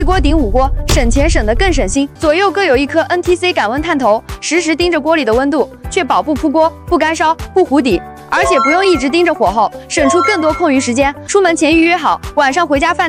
一锅顶5锅，省钱省得更省心。左右各有一颗 NTC 感温探头，实时盯着锅里的温度，确保不扑锅、不干烧、不糊底，而且不用一直盯着火候，省出更多空余时间。出门前预约好，晚上回家饭。